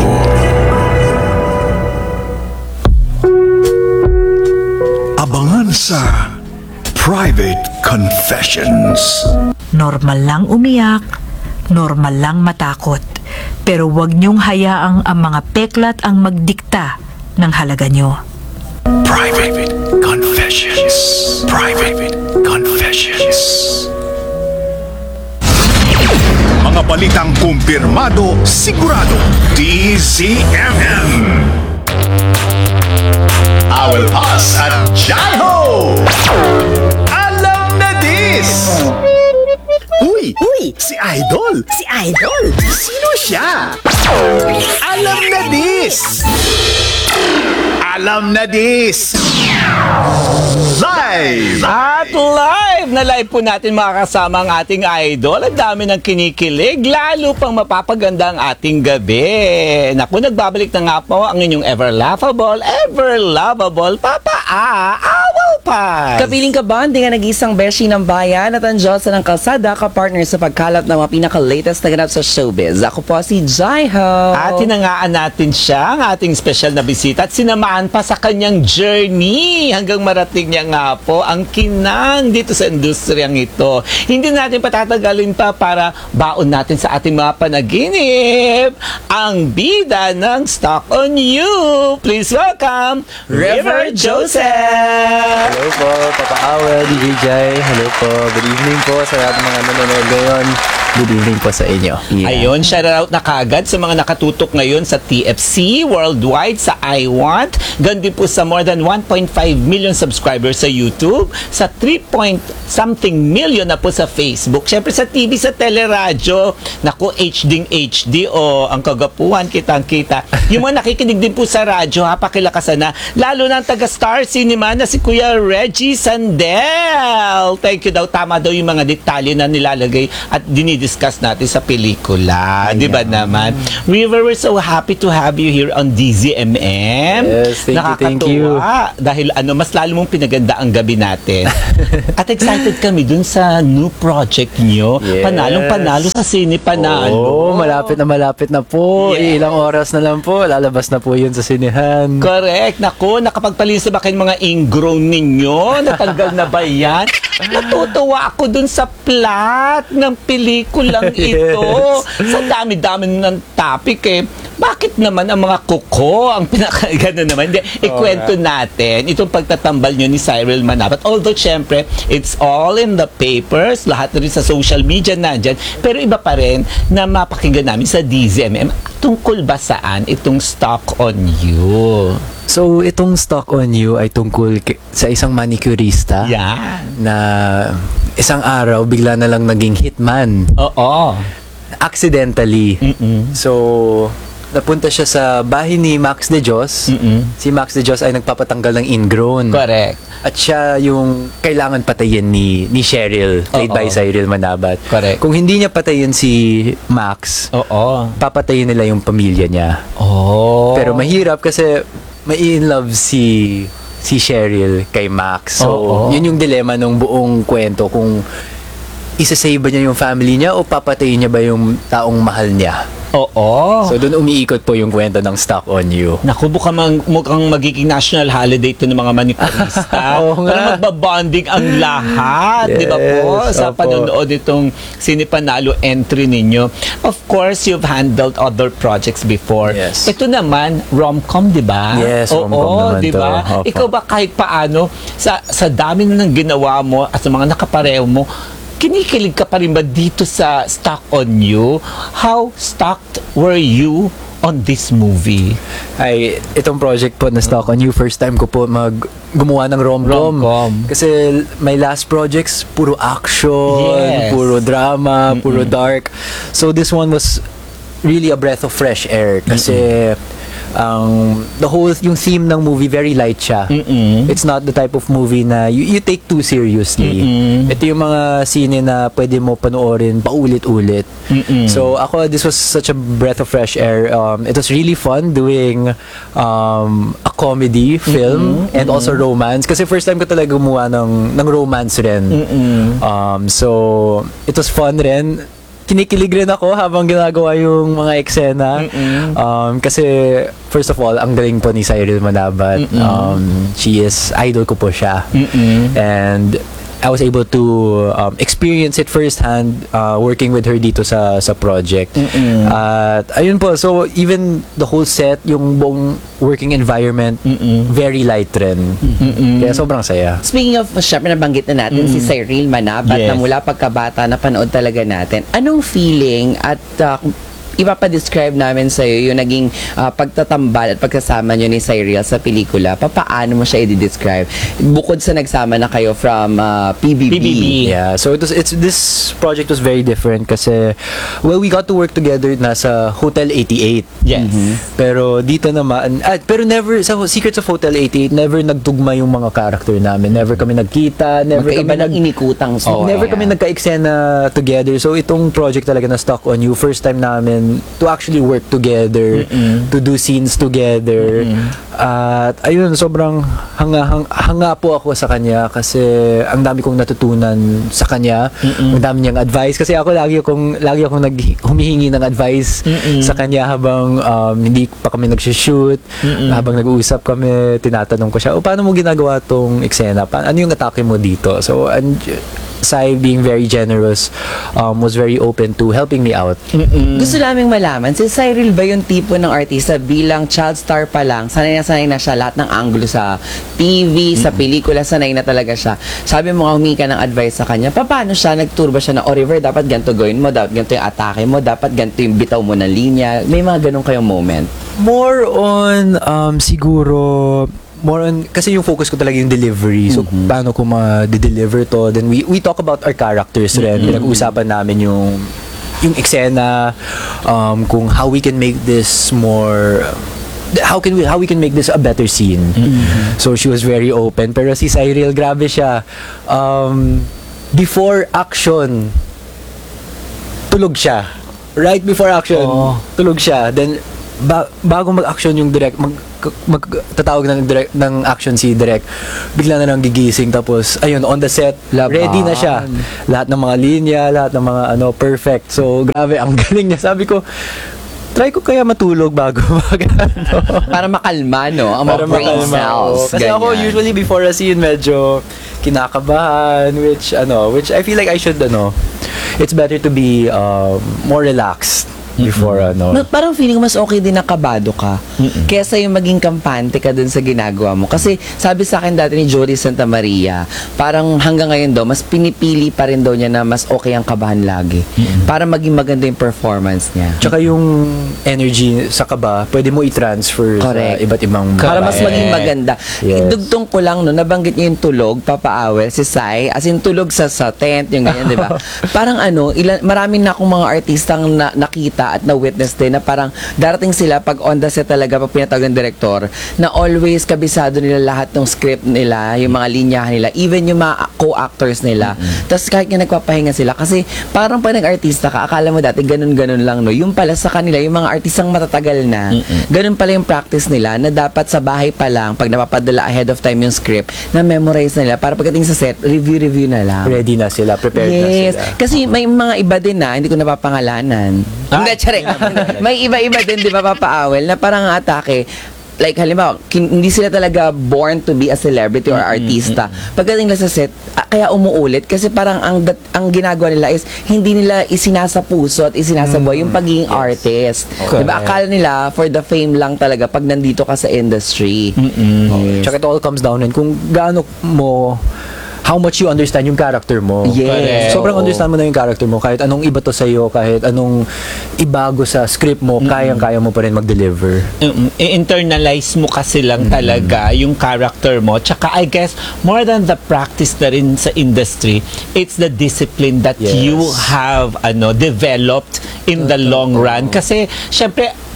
Abangan sa Private Confessions. Normal lang umiyak, normal lang matakot. Pero huwag niyong hayaang ang mga peklat ang magdikta ng halaga niyo. Private Confessions. Private Confessions. Mga balitang kumpirmado, sigurado. D Z M M. Awel Paz at Jaiho. Alam na this! Uy! Uy! Si Idol! Si Idol! Sino siya? Alam na this! Alam na this! Live! At live na live po natin makakasama ang ating idol. Ang dami ng kinikilig, lalo pang mapapaganda ang ating gabi. Naku, nagbabalik na nga po ang inyong ever laughable, ever lovable Papa A. Awal Paz. Kapiling ka ba? Hindi nga nag-isang beshi ng bayan at ang Diyos ng kalsada, kapartner sa pagkalap ng mga pinaka-latest na ganap sa showbiz. Ako po si Jaiho. At hinangaan natin siya, ang ating special na bisita, at sinamaan pa sa kanyang journey hanggang marating niya nga po ang kinang dito sa industriyang ito. Hindi natin patatagalin pa para baon natin sa ating mga panaginip ang bida ng Stock on You. Please welcome River Joseph! Hello po, Papa Awel, D J Jai. Hello po, good evening po sa lahat ng mga nanonood ngayon. Good evening po sa inyo. Ayun, shout out na kagad sa mga nakatutok ngayon sa T F C, worldwide, sa I Want. Ganun din po sa more than one point five million subscribers sa YouTube, sa three point something million na po sa Facebook. Siyempre sa T V, sa teleradyo. Naku, H D H D, o ang kagapuhan, kitang-kita. Yung mga nakikinig din po sa radyo, ha, pakilakasan na. Lalo na ang taga-Star Cinema na si Kuya Reggie Sandel. Thank you daw. Tama daw yung mga detalye na nilalagay at dinidiscuss natin sa pelikula. Di ba naman? River, we're so happy to have you here on D Z M M. Yes, thank you, thank you. Dahil ano, mas lalo mong pinaganda ang gabi natin. At excited kami dun sa new project nyo. Yes. Panalong-panalo sa Sine Panalo. Oo, malapit na malapit na po. Yes. Ilang oras na lang po. Lalabas na po yun sa sinehan. Correct. Naku, nakapagpalinis ba kayong mga ingrown ninyo? Natanggal na ba yan? Natutuwa ako dun sa plot ng pelikulang ito. Sa dami-dami ng topic eh. Bakit naman ang mga kuko ang pinakagano naman? Hindi, ikwento natin itong pagtatambal nyo ni Cyril Manabat. Although, syempre, it's all in the papers, lahat rin sa social media nandyan, pero iba pa rin na mapakinggan namin sa D Z M M. Tungkol ba saan itong Stock on You? So, itong Stock on You ay tungkol ki- sa isang manicurista Yan. na isang araw bigla na lang naging hitman. Oo. Accidentally. Mm-mm. So, napunta siya sa bahay ni Max de Dios. Mm-mm. Si Max de Dios ay nagpapatanggal ng ingrown. Correct. At siya yung kailangan patayin ni ni Cheryl, played Oo. by Cyril Manabat. Correct. Kung hindi niya patayin si Max, Oo. papatayin nila yung pamilya niya. Oh. Pero mahirap kasi may in love si si Cheryl kay Max. So, Oo. yun yung dilemma ng buong kwento, kung isa-save ba niya yung family niya o papatayin niya ba yung taong mahal niya. Oo. So, doon umiikot po yung kwento ng Stock on You. Naku, mukhang, mukhang magiging national holiday ito ng mga manicurista. Oo nga. Parang magbabonding ang lahat, di ba po? Yes, Sa opo. panonood itong Sine Panalo entry ninyo. Of course, you've handled other projects before. Yes. Ito naman, rom-com, di ba? Yes, Oo, rom-com naman di ba? to. Opo. Ikaw ba kahit paano, sa, sa dami na ng ginawa mo at sa mga nakapareho mo, kinikilig ka pa rin ba dito sa Stock on You? How stocked were you on this movie? Ay, itong project po na Stock on You, first time ko po mag gumawa ng rom-com. Rom-com. Kasi my last projects, puro action, Yes. puro drama, puro dark. So this one was really a breath of fresh air. Kasi ang the whole yung theme ng movie very light siya. Mm-mm. It's not the type of movie na you, you take too seriously. Mm-mm. Ito yung mga scene na pwede mo panoorin paulit-ulit. Mm-mm. So ako, this was such a breath of fresh air. Um, it was really fun doing um, a comedy film Mm-mm. and also romance. Kasi first time ko talaga gumawa ng, ng romance rin. Mm-mm. Um, so, it was fun rin. Kinikilig rin ako habang ginagawa yung mga eksena. Um, kasi, first of all, ang galing po ni Cyril Manabat. Um, she is, idol ko po siya. Mm-mm. And, I was able to um, experience it firsthand uh, working with her dito sa sa project. Mm-mm. At ayun po, so even the whole set, yung buong working environment, Mm-mm. very light rin. Mm-mm. Kaya sobrang saya. Speaking of, syempre nabanggit na natin si Cyril Manabat Yes. na mula pagkabata napanood talaga natin. Anong feeling at uh, ipapadescribe namin sa'yo yung naging uh, pagtatambal at pagkasama nyo ni Cyril sa pelikula? Papaano mo siya i-describe? Bukod sa nagsama na kayo from uh, P B B. P B B. Yeah, so it was, it's this project was very different kasi well, we got to work together nasa Hotel eighty-eight. Yes. Pero dito naman, ah, pero never sa Secrets of Hotel eighty-eight, never nagtugma yung mga character namin. Never kami nagkita, never Magkaiba kami ng inikutang Oh, story. never kami nagka-eksena together. So itong project talaga na Stuck on You, first time namin to actually work together, to do scenes together. At ayun, sobrang hanga, hang, hanga po ako sa kanya kasi ang dami kong natutunan sa kanya. Ang dami niyang advice kasi ako lagi akong lagi akong nag humihingi ng advice sa kanya habang um, hindi pa kami nag-shoot, habang nag-uusap kami, tinatanong ko siya, "O paano mo ginagawa tong eksena? Pa- ano yung atake mo dito?" So and Sai being very generous, um, was very open to helping me out. Gusto naming malaman, si Cyril ba yung tipo ng artista bilang child star pa lang, sanay na sanay na siya lahat ng angulo sa T V, sa pelikula, sanay na talaga siya. Sabi mo nga, humingi ka ng advice sa kanya, paano siya, nag-tour ba siya na, Oliver, dapat ganito gawin mo, dapat ganito yung atake mo, dapat ganito yung bitaw mo ng linya. May mga ganun kayong moment? More on, um, siguro, more on, kasi yung focus ko talaga yung delivery. So, paano ko ma-deliver to. Then, we we talk about our characters rin. Pinag-uusapan namin yung yung eksena, um, kung how we can make this more, how can we how we can make this a better scene. So, she was very open. Pero si Cyril, grabe siya. Um, before action, tulog siya. Right before action, tulog siya. Then, ba- bago mag-action yung direct, mag, mag tatawag ng direct ng action si direct, bigla na lang gigising, tapos ayun, on the set, ready na siya, lahat ng mga linya, lahat ng mga ano, perfect. So grabe, ang galing niya. Sabi ko, try ko kaya matulog bago mag ano. Para makalma, no? Ang mga Para brain makalma, cells. oo. Kasi ako ganyan. usually before a scene medyo kinakabahan, which ano, which I feel like I should ano, it's better to be um, more relaxed before ano. Ma- parang feeling ko mas okay din nakabado ka kesa yung maging kampante ka dun sa ginagawa mo. Kasi sabi sa akin dati ni Jory Santa Maria, parang hanggang ngayon daw, mas pinipili pa rin daw niya na mas okay ang kabahan lagi. Para maging maganda yung performance niya. Tsaka yung energy sa kaba, pwede mo i-transfer Correct. sa iba't ibang Para mas bagay. maging maganda. Yes. Dugtong ko lang, no, nabanggit niyo yung tulog, papaawel, si Sai, as in tulog sa, sa tent, yung ganyan, di ba? Parang ano, ilan, maraming na akong mga artistang na, nakita at na-witness din na parang darating sila pag on the set talaga, pag pinatawag ng director, na always kabisado nila lahat ng script nila, yung mga linyahan nila, even yung mga co-actors nila. Tapos kahit nga nagpapahinga sila, kasi parang pag nag-artista ka, akala mo dati ganun-ganun lang, no? Yung pala sa kanila, yung mga artistang matatagal na, ganun pala yung practice nila, na dapat sa bahay pa lang, pag napapadala ahead of time yung script, na memorize na nila, para pagdating sa set, review-review na lang. Ready na sila, prepared Yes. na sila. Kasi may mga iba din na, hindi ko napapangalanan. Hindi, tsari. May iba-iba din, di ba, papaawel, na parang atake, like halimbawa, kin- hindi sila talaga born to be a celebrity or artista. Pagdating nila sa set, ah, kaya umuulit kasi parang ang dat- ang ginagawa nila is hindi nila isinasa puso at isinasabuhay yung pagiging artist. Diba? Akala nila for the fame lang talaga pag nandito ka sa industry. Yes. Tsaka it all comes down in kung gaano mo, how much you understand yung character mo. Yes. Sobrang Oo. understand mo na yung character mo. Kahit anong iba to sa'yo, kahit anong ibago sa script mo, kayang-kaya mo pa rin mag-deliver. Mm, i-internalize mo kasi lang talaga yung character mo. Tsaka I guess more than the practice na rin sa industry, it's the discipline that Yes. you have ano developed in the long run. Kasi syempre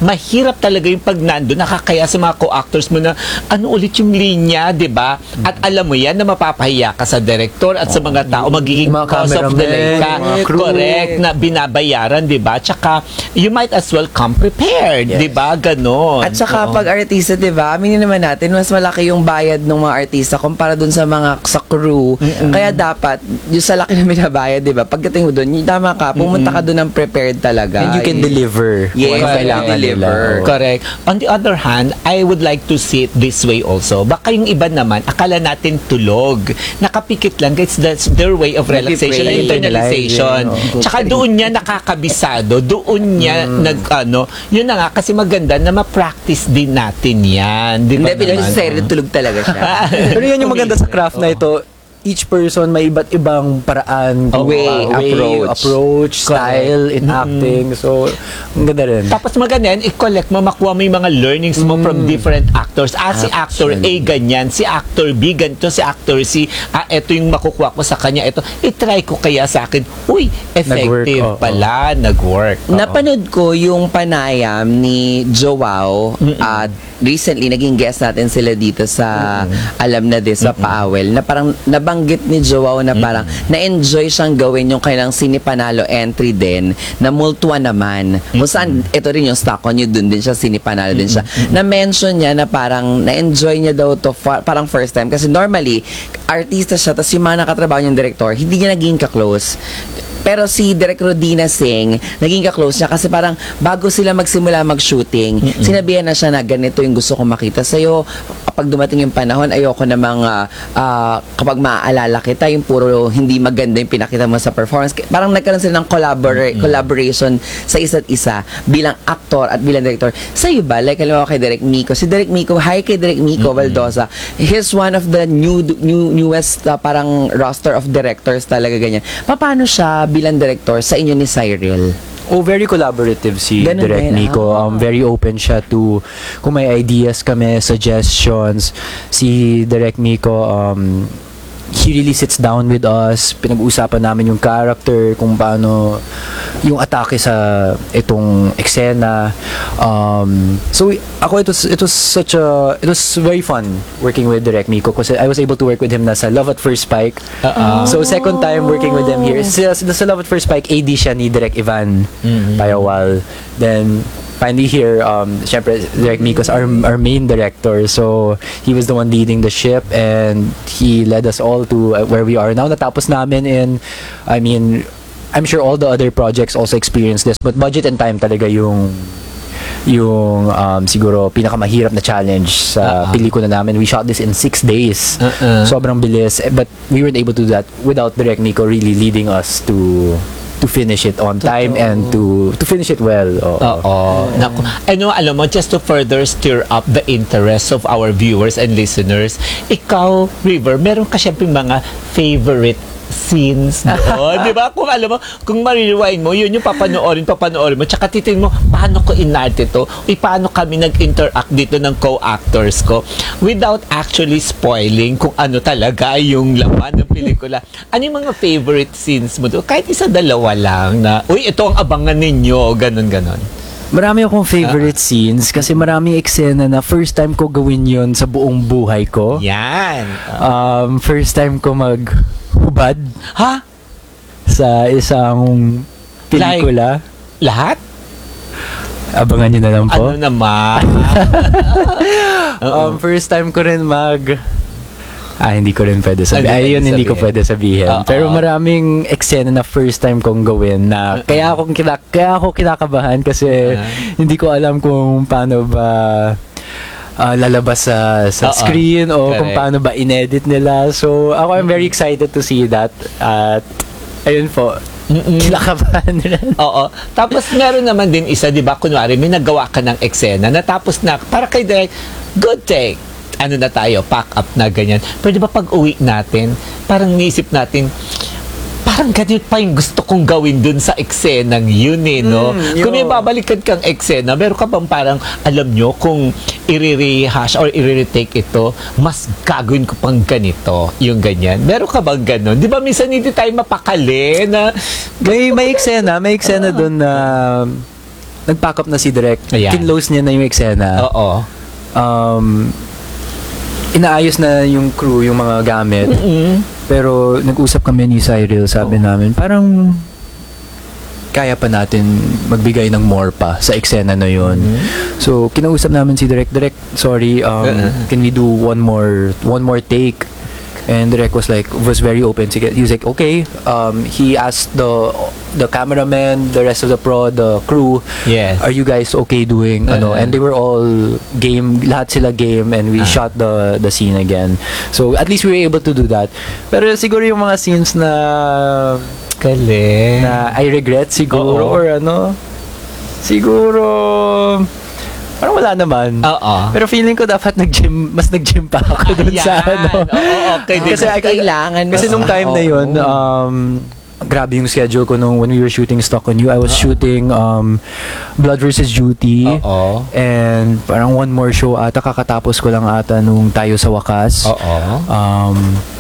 mahirap talaga yung pag nando, nakakaya sa mga co-actors mo na ano ulit yung linya, di ba? At alam mo yan na mapapahiya ka sa director at sa mga tao, magiging Yung mga cause of delay ka. cameraman, mga crew. Correct, na binabayaran, di ba? Tsaka, you might as well come prepared, di ba? Ganon. At saka Oo. pag artista, 'di ba? Aminin naman natin, mas malaki yung bayad ng mga artista kumpara dun sa mga sa crew. Kaya dapat yung sa laki na binabayad, 'di ba? Pagdating mo doon, tama ka, pumunta ka doon ng prepared talaga. And you can Eh, deliver. Yes, kung ano you kailangan can deliver. nila. Correct. On the other hand, I would like to see it this way also. Baka yung iba naman, akala natin tulog. Nakapikit lang, it's that's their way of relaxation and Nagpipray. internalization. Nalive, Tsaka doon niya nakakabisado, doon niya nag, ano, yun na nga, kasi maganda na ma-practice din natin yan. Di ba Hindi, naman? pinag-serio, tulog talaga siya. Pero yun yung maganda sa craft na ito. Each person may iba't ibang paraan, Oh, way, uh, approach. approach, style in acting. So, ang ganda rin. Tapos maganda yan, i-collect mo, makuha mo yung mga learnings mo from different actors. Ah, si actor A ganyan, si actor B ganito, si actor C, ah, ito yung makukuha ko sa kanya, ito, i-try ko kaya sa akin, uy, effective Nag-work, oo. pala, nag-work. Oo. Napanood ko yung panayam ni Joao at recently naging guest natin sila dito sa Alam na This sa Paawel na parang nabanggit ni Joao na parang na-enjoy siyang gawin yung kailang Sinipanalo entry din na multwa naman. Kung saan ito rin yung stock on you, dun din siya, Sinipanalo din siya. Na-mention niya na parang na-enjoy niya daw to fa- parang first time kasi normally artista siya tapos yung mga nakatrabaho niyang director hindi niya naging ka-close. Pero si Direk Rodina Singh, naging ka-close niya kasi parang bago sila magsimula mag-shooting, mm-hmm. sinabihan na siya na ganito yung gusto kong makita sa'yo. Kapag dumating yung panahon, ayoko namang uh, uh, kapag maaalala kita, yung puro hindi maganda yung pinakita mo sa performance. Parang nagkaroon sila ng collabora- mm-hmm. collaboration sa isa't isa bilang actor at bilang director. Sa'yo ba? Like, alam mo kay Direk Miko. Si Direk Miko, hi kay Direk Miko mm-hmm. Valdosa. He's one of the new, new newest uh, parang roster of directors talaga ganyan. Paano siya bilang director sa inyo ni Cyril? Oh, very collaborative si Ganun Direk din, Nico. ah. Um, very open siya to kung may ideas kami, suggestions. Si Direk Nico, um, he really sits down with us. Pinag-uusapan namin yung character, kung paano yung atake sa itong eksena. Um, so, ako, it was, it was such a, it was very fun working with Direk Nico kasi I was able to work with him na sa Love at First Spike. Uh-uh. So, second time working with him here. Sa, sa Love at First Spike, A D siya ni Direk Ivan Mhm. Payawal. Then, finally here, um, syempre, Direk Nico's our, our main director. So, he was the one leading the ship and he led us all to uh, where we are now. Natapos namin in, I mean, I'm sure all the other projects also experience this, but budget and time talaga yung yung um, siguro pinakamahirap na challenge sa Uh-uh. pelikula namin. We shot this in six days. Uh-uh. Sobrang bilis. Eh, But we weren't able to do that without Direk Nico really leading us to to finish it on time and to to finish it well. Oo. Oo. Naku. Ano, alam mo, just to further stir up the interest of our viewers and listeners, ikaw, River, meron ka syempre mga favorite scenes doon. Di ba? Kung alam mo, kung marirewind mo, yun yung papanoorin, papanoorin mo, tsaka titin mo, paano ko inart ito? Uy, paano kami nag-interact dito ng co-actors ko? Without actually spoiling kung ano talaga yung laman ng pelikula. Ano yung mga favorite scenes mo doon? Kahit isa, dalawa lang na, uy, ito ang abangan ninyo, ganun, ganun. Marami akong favorite scenes kasi maraming eksena na first time ko gawin yon sa buong buhay ko. Yan. Um, first time ko maghubad Ha? sa isang pelikula. Lahat? Abangan nyo na lang po. Ano naman? um, first time ko rin mag... Ah, hindi ko rin pwede sabihin. Hindi Ay, pwede yun, hindi ko sabihin. pwede sabihin. Oo. Pero maraming eksena na first time kong gawin na kaya ako, kina, kaya ako kinakabahan kasi hindi ko alam kung paano ba ah, lalabas sa, sa Oo. screen o kung Correct. paano ba inedit nila. So, ako I'm very excited to see that. At, ayun po, kinakabahan rin. Oo. Tapos meron naman din isa, di ba, kunwari, may nagawa ka ng eksena, natapos na, para kay Direk, good take. Ano na tayo, pack up na ganyan. Pero di ba pag uwi natin, parang niisip natin, parang ganyan pa yung gusto kong gawin dun sa eksenang yun eh, no? Mm, Kung may yun. babalikan kang eksena, meron ka bang parang, alam nyo, kung i-rehash or i-retake ito, mas gagawin ko pang ganito, yung ganyan. Meron ka bang ganon? Di ba minsan hindi tayo mapakali na, May, may eksena, may eksena doon na nag-pack up na si Direk, Ayan. kinlose niya na yung eksena. Oo. Um, inaayos na yung crew, yung mga gamit. Pero nag-usap kami ni Cyril, sabi namin, parang kaya pa natin magbigay ng more pa sa eksena na yun. So, kinausap namin si Direk, Direk, sorry, um, can we do one more one more take? And Direk was like, was very open. Sige, he was like, okay. Um, he asked the the cameraman, the rest of the pro, the crew, Yes. are you guys okay doing ano? And they were all game, lahat sila game, and we shot the the scene again. So at least we were able to do that. Pero siguro yung mga scenes na Galing. na I regret siguro Oo. or ano, siguro parang wala naman. Oo. Pero feeling ko dapat nag-gym, mas nag-gym pa ako dun sa Ayan. ano. Oo, okay. Kasi I- Kailangan Kasi mas- nung time na yun, um, grabe yung schedule ko nung when we were shooting Stock on You. I was shooting um, Blood versus. Duty. Oo. And parang one more show ata, kakatapos ko lang ata nung Tayo sa Wakas. Oo. Um,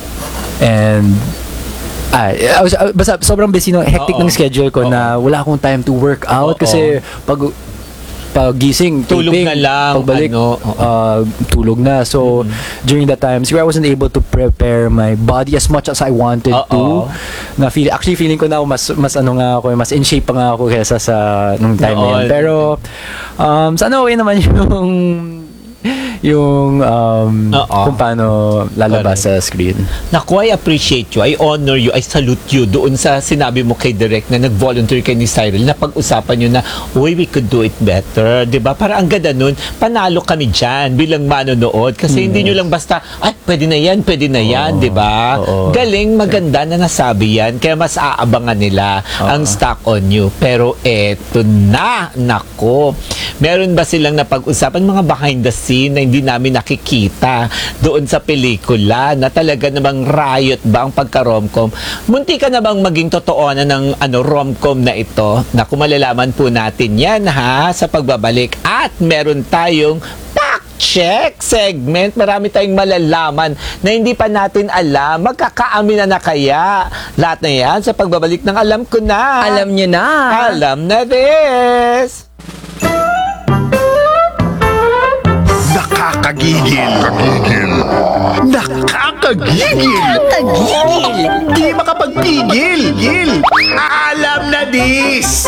and ah, I was, uh, basta sobrang busy ng hectic Oo. ng schedule ko na wala akong time to work out Oo. kasi pag pag gising, Tulog taping, na lang, pagbalik, ano, oo. uh, tulog na. So, during that time, siguro I wasn't able to prepare my body as much as I wanted Oo. to. Na feel, actually, feeling ko na mas, mas ano nga ako, mas in shape pa nga ako kaysa sa nung time na yun. Noon. Pero, um, sana okay naman yung yung um, Oo. kung paano lalabas sa screen. Naku, I appreciate you. I honor you. I salute you doon sa sinabi mo kay Direk na nag-volunteer kay ni Cyril na pag-usapan nyo na, uy, we could do it better. 'Di ba? Para ang ganda nun, panalo kami dyan bilang manonood. Kasi hindi nyo lang basta, ay, pwede na yan, pwede na yan, 'di ba? Oo. Galing, maganda na nasabi yan. Kaya mas aabangan nila ang Stock on You. Pero eto na, nako. Meron ba silang napag-usapan mga behind the scene na hindi namin nakikita doon sa pelikula na talaga namang riot ba ang pagka-romcom? Munti ka na bang maging totoo na ng ano, romcom na ito? Naku, malalaman po natin yan ha sa pagbabalik. At meron tayong check segment. Marami tayong malalaman na hindi pa natin alam. Magkakaamin na na kaya? Lahat na yan sa pagbabalik ng Alam Ko Na. Alam nyo na. Alam na this. Nakakagigil. Nakakagigil. Nakakagigil. Di makapagpigil. Gil. Alam na this.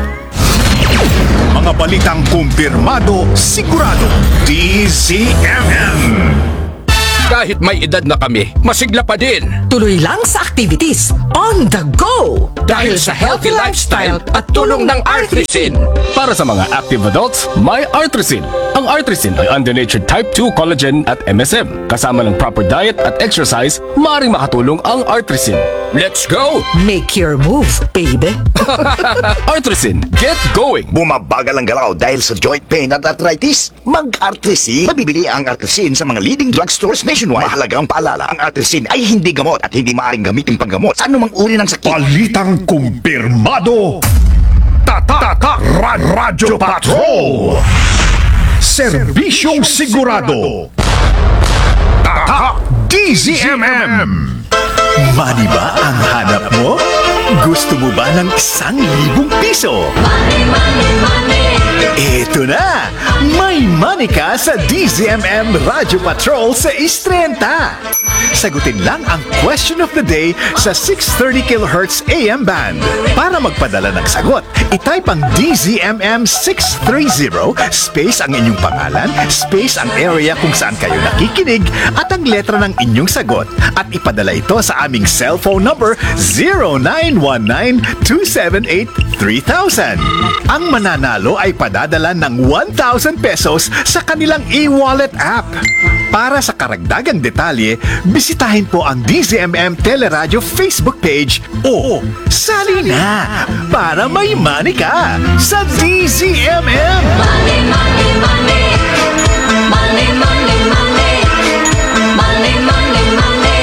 Mga balitang kumpirmado, sigurado. D Z M M. Kahit may edad na kami, masigla pa din. Tuloy lang sa activities on the go! Dahil sa healthy lifestyle at tulong ng Artrisin. Para sa mga active adults, may Artrisin. Ang Artrisin ay under-natured type two collagen at M S M. Kasama ng proper diet at exercise, maaaring makatulong ang Artrisin. Let's go! Make your move, baby! Artrisin, get going! Bumabagal ang galaw dahil sa joint pain at arthritis? Mag-Artrisin. Mabibili ang Artrisin sa mga leading drugstores nationwide. Mahalagang paalala, ang Artrisin ay hindi gamot at hindi maaaring gamitin panggamot sa anumang uri ng sakit. Balitang kumpirmado. Tatak Rad Radyo Patrol. Serbisyong sigurado. Tatak D Z M M. Money ba ang hanap mo? Gusto mo ba ng isang libong piso? Money, money, money. Eto na! May money ka sa D Z M M Radio Patrol sa Istrenta. Sagutin lang ang question of the day sa six thirty kilohertz A M band. Para magpadala ng sagot, itype ang D Z M M six thirty space ang inyong pangalan, space ang area kung saan kayo nakikinig at ang letra ng inyong sagot at ipadala ito sa aming cellphone number zero nine one nine two seven eight three thousand. Ang mananalo ay padadala ng one thousand pesos sa kanilang e-wallet app. Para sa karagdagang detalye, bisitahin po ang D Z M M Teleradio Facebook page o sali na para may money ka sa D Z M M. Money, money, money. Money, money, money. Money, money, money.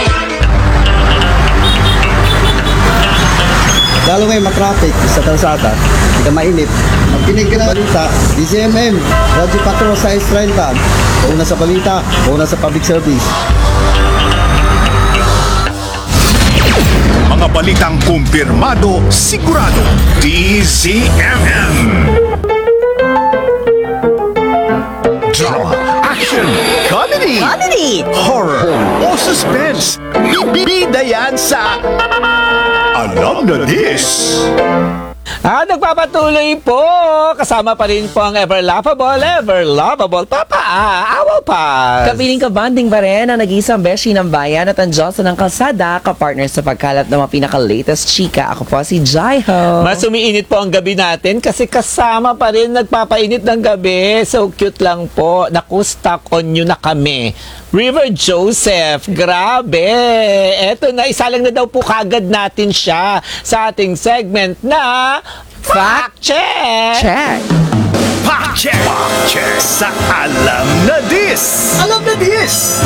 Lalo ngayon matraffic sa kalsada, hindi ka mainip. Magkinig ka ng balita, D Z M M, Radio Patrol sa Estrella. Una sa balita, una sa public service. Mga balitang kumpirmado, sigurado. D Z M M. suspense. Bida yan sa Alam na This. At nagpapatuloy po, kasama pa rin po ang ever laughable, ever lovable Papa Awaw Paz. Kapiling kabanding pa rin ang nag-iisang beshi ng bayan at ang Diyosa ng kalsada, kapartner sa pagkalat ng mga pinaka-latest chika. Ako po si Jaiho. Mas umiinit po ang gabi natin kasi kasama pa rin nagpapainit ng gabi. So cute lang po. Naku, stuck on you na kami. River Joseph, grabe. Eto na, isa lang na daw po kagad natin siya sa ating segment na Fact Check. Check. Fact Check. Fact Check sa Alam na This. Alam na This.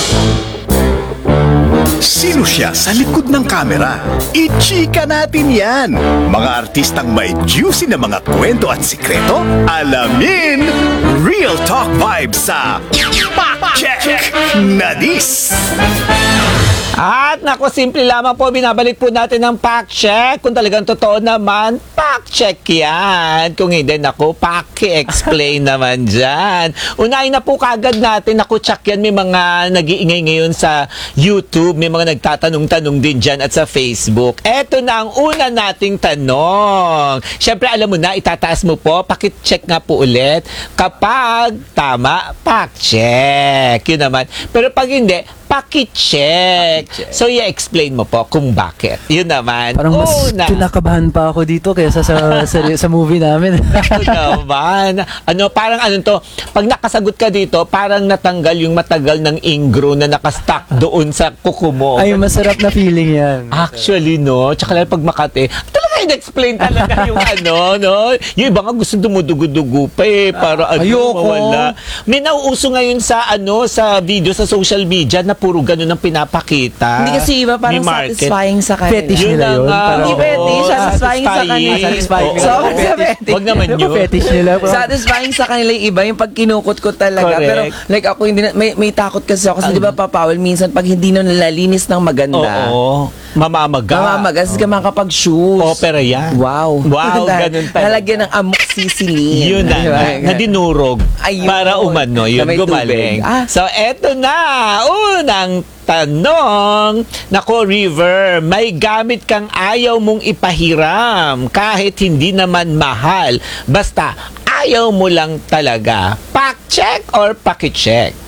Sino siya sa likod ng kamera? I-chika natin yan! Mga artistang may juicy na mga kwento at sikreto? Alamin! Real Talk Vibes sa Fact Check na This! At nako, simple lamang po, binabalik po natin ang fact check. Kung talagang totoo naman, fact check yan. Kung hindi, nako, paki-explain naman dyan. Unahin na po kagad natin, nako, check yan. May mga nag-iingay ngayon sa YouTube, may mga nagtatanong-tanong din dyan at sa Facebook. Eto na ang una nating tanong. Siyempre, alam mo na, itataas mo po, paki-check nga po ulit. Kapag tama, fact check. Yun naman. Pero pag hindi, paki-check. So, i-explain mo po kung bakit. Yun naman. Parang mas Una. kinakabahan pa ako dito kaysa sa, sa, sa movie namin. Ito naman. Ano, parang ano to, pag nakasagot ka dito, parang natanggal yung matagal ng ingro na nakastack doon sa kuko mo. Ay, masarap na feeling yan. Actually, no? Tsaka lang pag Makati, talaga in-explain talaga yung ano, no? Yung iba nga gusto dumudugo-dugo pa eh, para ano, Ayoko. mawala. May nauuso ngayon sa ano, sa video, sa social media na puro ganun ang pinapakita. Hindi kasi iba parang Ni market. satisfying sa kanila. Fetish Yun nila na yun. nga, Parang- Hindi oo, fetish, satisfying sa kanila. Satisfying. So, Oo, sa fetish. Wag naman Ano yun. ba fetish nila? Satisfying sa kanila yung iba, yung pag kinukot-kot talaga. Correct. Pero like ako, hindi na, may, may takot kasi ako. Kasi di ba, papawal, minsan pag hindi na nalalinis ng maganda. Oo. Mamamaga. Mamamagas ka makapag-shoes. Opera yan. Wow. Wow, ganun talaga. Nalagyan ng amoxicillin. Yun na, Diba? na, na dinurog Ayun. para umano, yun, Na may gumaling. tubig. Ah. So, eto na, unang tanong. Nako, River, may gamit kang ayaw mong ipahiram kahit hindi naman mahal. Basta, ayaw mo lang talaga. Fact check or paki-check?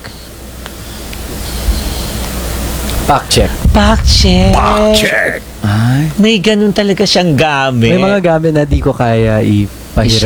Fact check. Fact check. Fact check. Ay. May ganun talaga siyang gamit. May mga gamit na di ko kaya ipahiram.